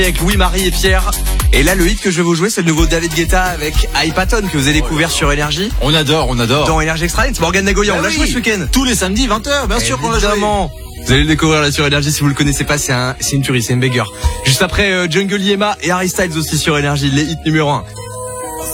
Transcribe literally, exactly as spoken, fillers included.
Avec Louis, Marie et Pierre. Et là, le hit que je vais vous jouer, c'est le nouveau David Guetta avec Hypaton que vous avez découvert oh sur Énergie. On adore, on adore. Dans Énergie Extra, c'est Morgane Nagoya. Ah on l'a oui. joué ce week-end. Tous les samedis, vingt heures, bien sûr qu'on l'a joué. Vous allez le découvrir là sur Énergie. Si vous le connaissez pas, c'est un, c'est une tuerie, c'est une banger. Juste après, euh, Jungle Yema et Harry Styles aussi sur Énergie, les hits numéro un.